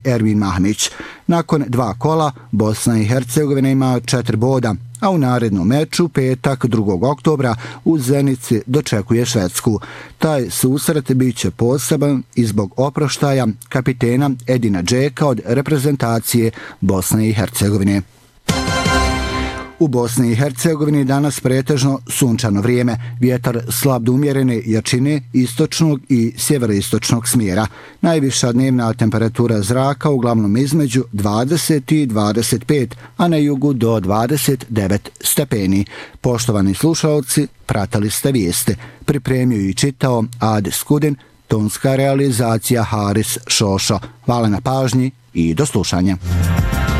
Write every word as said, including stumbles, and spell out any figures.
Ermin Mahmić. Nakon dva kola Bosna i Hercegovina ima četiri boda, a u narednom meču petak drugog oktobra u Zenici dočekuje Švedsku. Taj susret bit će poseban i zbog oproštaja kapitena Edina Džeka od reprezentacije Bosne i Hercegovine. U Bosni i Hercegovini danas pretežno sunčano vrijeme, vjetar slab do umjerene jačine istočnog i sjeveroistočnog smjera. Najviša dnevna temperatura zraka uglavnom između dvadeset i dvadeset pet, a na jugu do dvadeset devet stepeni. Poštovani slušalci, pratili ste vijeste. Pripremio i čitao Ade Skudin, tonska realizacija Haris Šošo. Hvala na pažnji i do slušanja.